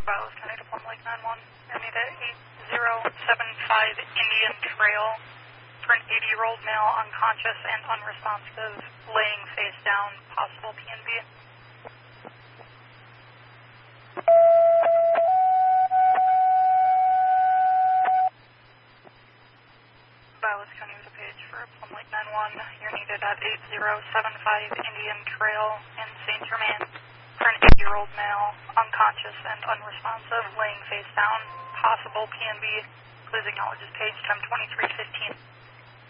Biles County to Plum Lake 9-1. I need a 8075 Indian Trail for an 80-year-old male, unconscious and unresponsive, laying face down, possible PNB. Biles County to Page for Plum Lake 9-1. You're needed at 8075 Indian Trail in St. Germain for an 80-year-old male, unconscious and unresponsive, laying face down, possible PNB. Please acknowledge his page time 2315.